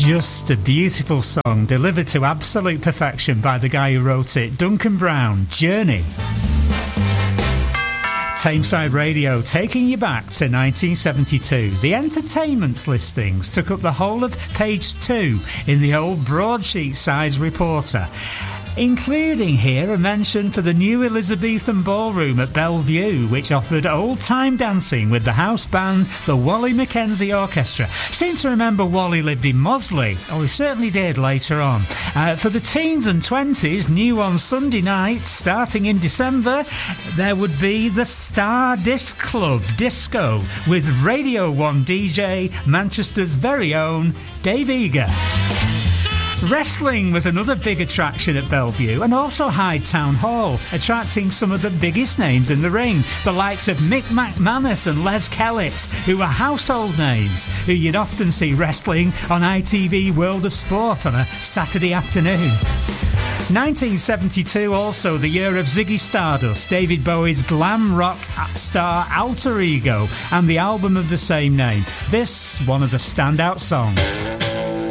Just a beautiful song delivered to absolute perfection by the guy who wrote it, Duncan Brown, Journey. Tameside Radio, taking you back to 1972. The entertainment's listings took up the whole of page 2 in the old broadsheet size reporter, including here a mention for the new Elizabethan Ballroom at Bellevue, which offered old-time dancing with the house band, the Wally Mackenzie Orchestra. Seem to remember Wally lived in Mosley, or he certainly did later on. For the teens and 20s, new on Sunday nights, starting in December, there would be the Star Disc Club Disco with Radio 1 DJ, Manchester's very own Dave Eager. Wrestling was another big attraction at Bellevue, and also Hyde Town Hall, attracting some of the biggest names in the ring, the likes of Mick McManus and Les Kellett, who were household names, who you'd often see wrestling on ITV World of Sport on a Saturday afternoon. 1972 also, the year of Ziggy Stardust, David Bowie's glam rock star Alter Ego, and the album of the same name. This, one of the standout songs.